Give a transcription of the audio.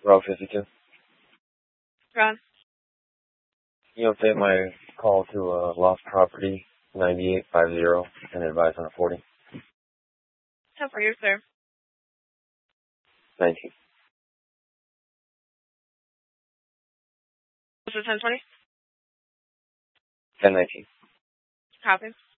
Route 52. Ron. You update my call to lost property 9850 and advise on a 40. How far you're clear? 19. Was it 1020? 1019. Copy.